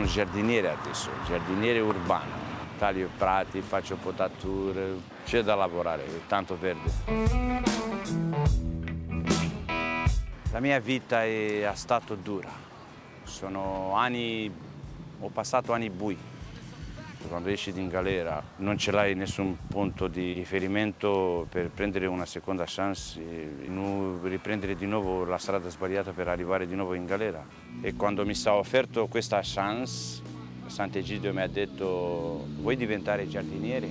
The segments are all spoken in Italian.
sono giardiniere adesso, giardiniere urbano. Taglio prati, faccio potature, c'è da lavorare, è tanto verde. La mia vita è stata dura. Ho passato anni bui. Quando esci in galera non ce l'hai nessun punto di riferimento per prendere una seconda chance e riprendere di nuovo la strada sbagliata per arrivare di nuovo in galera. E quando mi sta offerto questa chance, Sant'Egidio mi ha detto: vuoi diventare giardiniere?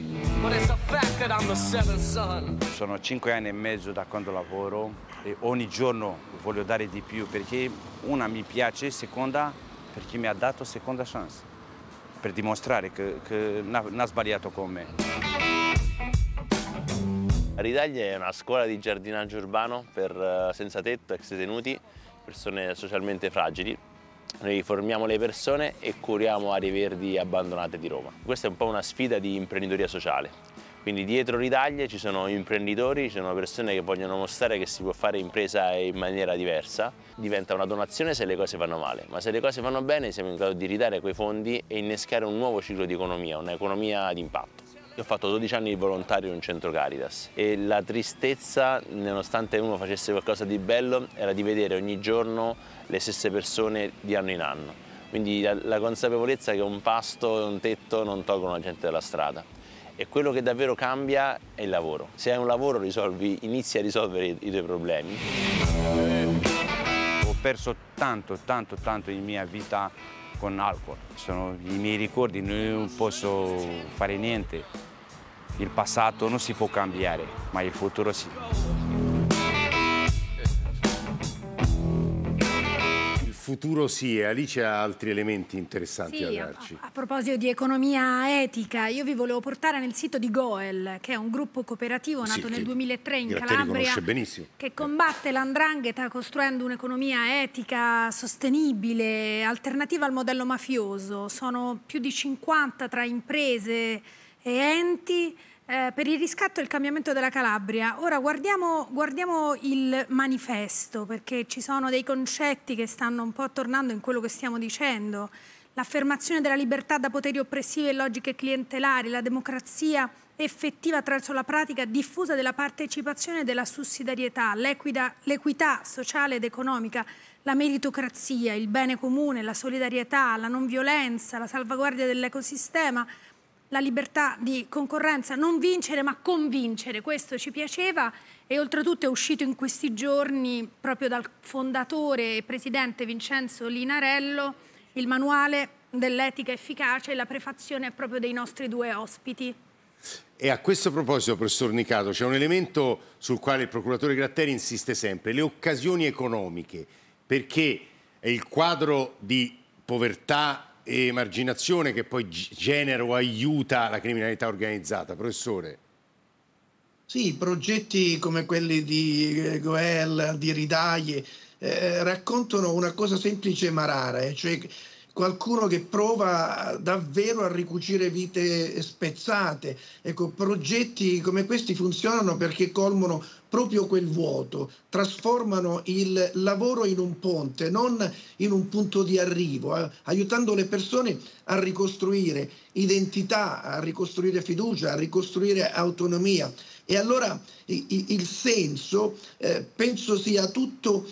Sono 5 anni e mezzo da quando lavoro e ogni giorno voglio dare di più perché una mi piace, seconda perché mi ha dato seconda chance. Per dimostrare che non ha sbagliato con me. Ridaglia è una scuola di giardinaggio urbano per senza tetto, ex detenuti, persone socialmente fragili. Noi formiamo le persone e curiamo aree verdi abbandonate di Roma. Questa è un po' una sfida di imprenditoria sociale. Quindi dietro Ridaglia ci sono imprenditori, ci sono persone che vogliono mostrare che si può fare impresa in maniera diversa. Diventa una donazione se le cose vanno male, ma se le cose vanno bene siamo in grado di ridare quei fondi e innescare un nuovo ciclo di economia, un'economia d'impatto. Io ho fatto 12 anni di volontario in un centro Caritas e la tristezza, nonostante uno facesse qualcosa di bello, era di vedere ogni giorno le stesse persone di anno in anno. Quindi la consapevolezza che un pasto e un tetto non tolgono la gente dalla strada. E quello che davvero cambia è il lavoro. Se hai un lavoro inizi a risolvere i tuoi problemi. Ho perso tanto in mia vita con alcol. Sono i miei ricordi, non posso fare niente. Il passato non si può cambiare, ma il futuro sì. Futuro sì, e Alice ha altri elementi interessanti da Sì, darci. a proposito di economia etica, io vi volevo portare nel sito di Goel, che è un gruppo cooperativo nato nel 2003 in Calabria, che combatte l''ndrangheta costruendo un'economia etica, sostenibile, alternativa al modello mafioso. Sono più di 50 tra imprese e enti per il riscatto e il cambiamento della Calabria. Ora guardiamo il manifesto, perché ci sono dei concetti che stanno un po' tornando in quello che stiamo dicendo. L'affermazione della libertà da poteri oppressivi e logiche clientelari, la democrazia effettiva attraverso la pratica diffusa della partecipazione e della sussidiarietà, l'equità sociale ed economica, la meritocrazia, il bene comune, la solidarietà, la non violenza, la salvaguardia dell'ecosistema, la libertà di concorrenza, non vincere ma convincere, questo ci piaceva e oltretutto è uscito in questi giorni proprio dal fondatore e presidente Vincenzo Linarello il manuale dell'etica efficace e la prefazione è proprio dei nostri due ospiti. E a questo proposito, professor Nicato, c'è un elemento sul quale il procuratore Gratteri insiste sempre, le occasioni economiche, perché è il quadro di povertà e emarginazione che poi genera o aiuta la criminalità organizzata. Professore. Sì, progetti come quelli di Goel, di Ridaglie, raccontano una cosa semplice ma rara, cioè qualcuno che prova davvero a ricucire vite spezzate. Ecco, progetti come questi funzionano perché colmano proprio quel vuoto, trasformano il lavoro in un ponte, non in un punto di arrivo, aiutando le persone a ricostruire identità, a ricostruire fiducia, a ricostruire autonomia. E allora il senso penso sia tutto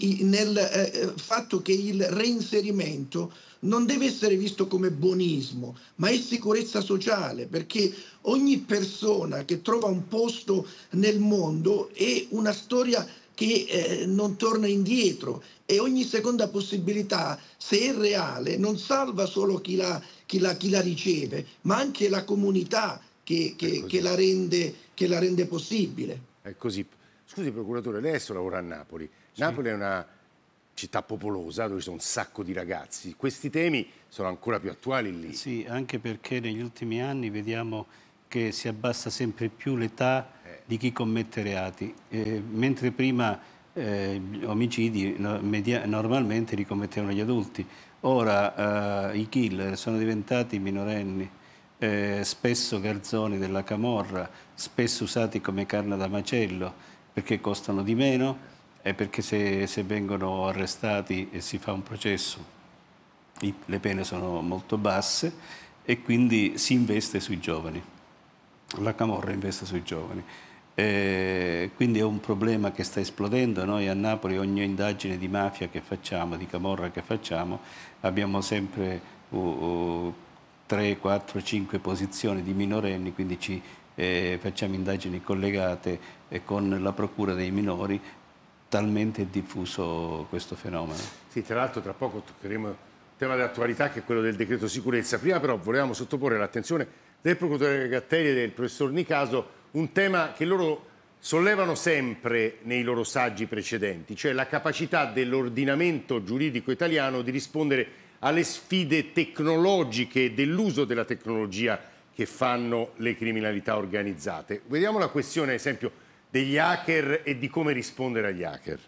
nel fatto che il reinserimento non deve essere visto come buonismo, ma è sicurezza sociale, perché ogni persona che trova un posto nel mondo è una storia che non torna indietro e ogni seconda possibilità, se è reale, non salva solo chi la riceve, ma anche la comunità che la rende possibile. È così. Scusi procuratore, lei adesso lavora a Napoli. Sì. Napoli è una città popolosa dove ci sono un sacco di ragazzi. Questi temi sono ancora più attuali lì. Sì, anche perché negli ultimi anni vediamo che si abbassa sempre più l'età di chi commette reati. Mentre prima gli omicidi normalmente li commettevano gli adulti. Ora i killer sono diventati minorenni. Spesso garzoni della camorra, spesso usati come carne da macello perché costano di meno e perché se vengono arrestati si fa un processo le pene sono molto basse e quindi si investe sui giovani. La camorra investe sui giovani. Quindi è un problema che sta esplodendo. Noi a Napoli ogni indagine di mafia che facciamo, di camorra che facciamo, abbiamo sempre 3, 4, 5 posizioni di minorenni, quindi facciamo indagini collegate con la procura dei minori, talmente è diffuso questo fenomeno. Sì, tra l'altro tra poco toccheremo un tema di attualità che è quello del decreto sicurezza. Prima però volevamo sottoporre l'attenzione del procuratore Gratteri e del professor Nicaso un tema che loro sollevano sempre nei loro saggi precedenti, cioè la capacità dell'ordinamento giuridico italiano di rispondere alle sfide tecnologiche e dell'uso della tecnologia che fanno le criminalità organizzate. Vediamo la questione, ad esempio, degli hacker e di come rispondere agli hacker.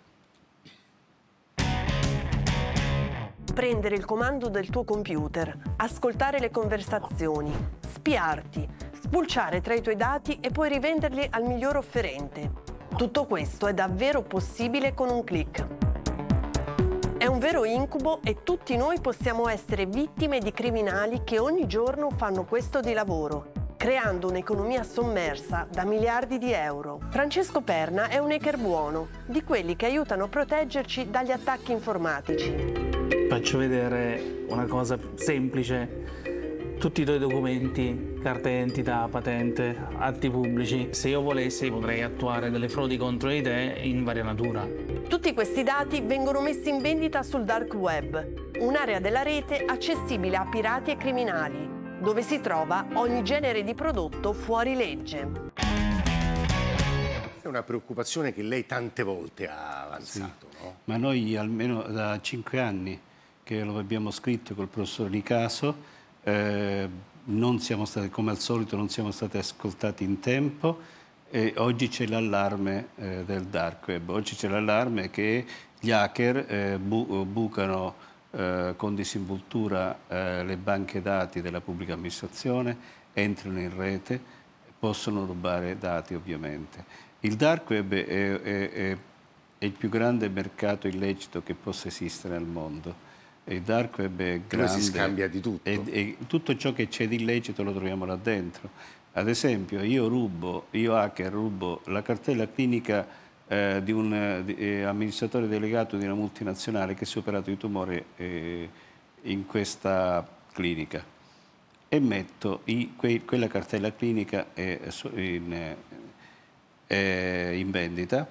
Prendere il comando del tuo computer, ascoltare le conversazioni, spiarti, spulciare tra i tuoi dati e poi rivenderli al miglior offerente. Tutto questo è davvero possibile con un click. È un vero incubo e tutti noi possiamo essere vittime di criminali che ogni giorno fanno questo di lavoro, creando un'economia sommersa da miliardi di euro. Francesco Perna è un hacker buono, di quelli che aiutano a proteggerci dagli attacchi informatici. Faccio vedere una cosa semplice, tutti i tuoi documenti, carta d'identità, patente, atti pubblici. Se io volessi potrei attuare delle frodi contro di te in varia natura. Tutti questi dati vengono messi in vendita sul dark web, un'area della rete accessibile a pirati e criminali, dove si trova ogni genere di prodotto fuori legge. È una preoccupazione che lei tante volte ha avanzato, sì, no? Ma noi almeno da 5 anni che lo abbiamo scritto col professor Nicaso, non siamo stati, come al solito, non siamo stati ascoltati in tempo e oggi c'è l'allarme del dark web. Oggi c'è l'allarme che gli hacker bucano con disinvoltura le banche dati della pubblica amministrazione, entrano in rete, possono rubare dati ovviamente. Il dark web è il più grande mercato illecito che possa esistere al mondo. Il dark web è grande. Si scambia di tutto. E tutto ciò che c'è di illecito lo troviamo là dentro. Ad esempio, io hacker rubo la cartella clinica di un amministratore delegato di una multinazionale che si è operato di tumore in questa clinica e metto quella cartella clinica in vendita,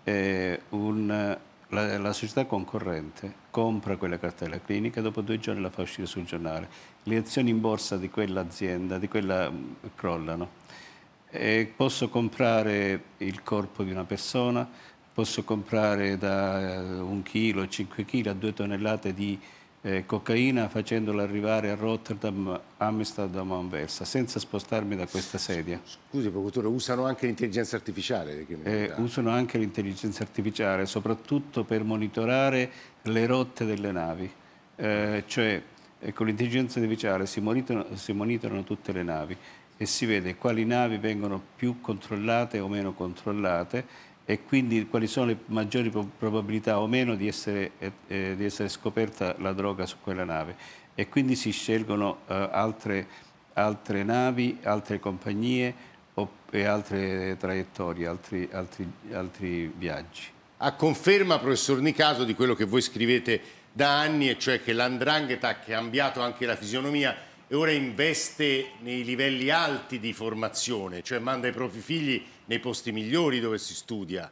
la società concorrente compra quella cartella clinica e dopo 2 giorni la fa uscire sul giornale. Le azioni in borsa di quell'azienda, di quella crollano. Posso comprare il corpo di una persona, posso comprare da 1 chilo, 5 kg a 2 tonnellate di cocaina facendola arrivare a Rotterdam, Amsterdam o Anversa, senza spostarmi da questa sedia. Scusi, procuratore, usano anche l'intelligenza artificiale? Usano anche l'intelligenza artificiale, soprattutto per monitorare le rotte delle navi. Cioè, con l'intelligenza artificiale si monitorano tutte le navi e si vede quali navi vengono più controllate o meno controllate e quindi quali sono le maggiori probabilità o meno di essere scoperta la droga su quella nave. E quindi si scelgono altre navi, altre compagnie e altre traiettorie, altri viaggi. A conferma, professor Nicaso, di quello che voi scrivete da anni, e cioè che l''ndrangheta ha cambiato anche la fisionomia e ora investe nei livelli alti di formazione, cioè manda i propri figli nei posti migliori dove si studia.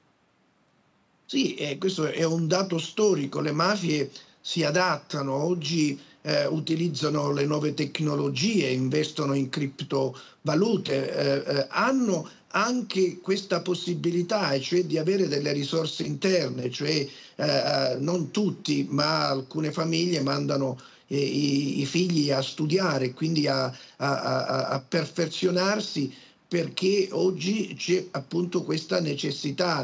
Sì, questo è un dato storico, le mafie si adattano, oggi utilizzano le nuove tecnologie, investono in criptovalute, hanno anche questa possibilità, e cioè di avere delle risorse interne, cioè non tutti, ma alcune famiglie mandano i figli a studiare, quindi a perfezionarsi, perché oggi c'è appunto questa necessità